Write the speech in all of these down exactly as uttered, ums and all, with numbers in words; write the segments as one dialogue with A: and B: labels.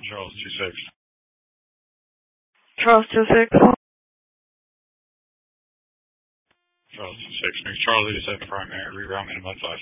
A: Charles two six.
B: Charles two six.
A: Charles two six. Make Charlie is at primary. Reroute minimum five.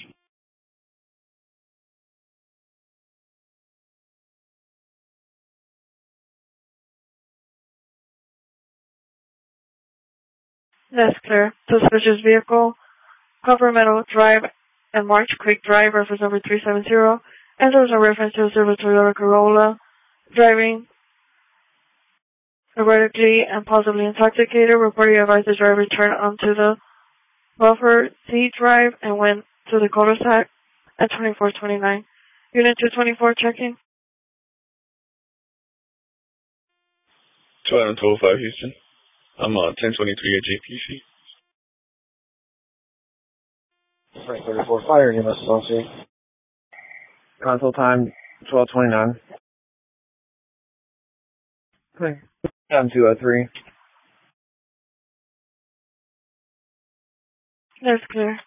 B: That's clear. Suspicious vehicle. Cover Meadow Drive and March Creek Drive, reference number three seven zero. And there's a reference to a silver Toyota Corolla. Driving erratically and possibly intoxicated. Reported advised the driver turned onto the buffer C drive and went to the cul-de-sac at twenty-four twenty-nine. Unit two twenty-four checking.
C: twelve oh five Houston. I'm uh, ten twenty-three at J P C.
D: Frank thirty-four Fire, U S L C. Console time twelve twenty-nine. Okay. Down two oh three.
B: That's clear.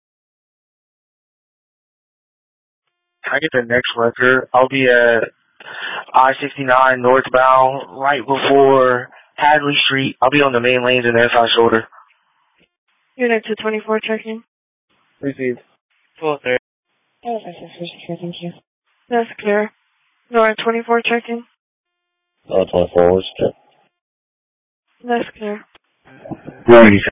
E: Can I get the next record? I'll be at I sixty-nine northbound, right before Hadley Street. I'll be on the main lanes in the S I shoulder.
B: Unit two twenty-four checking.
D: Received.
E: twelve thirty.
B: Oh, thank you. That's clear. Nora twenty-four checking.
C: Uh, twenty-four was check.
B: That's clear.
E: Ready.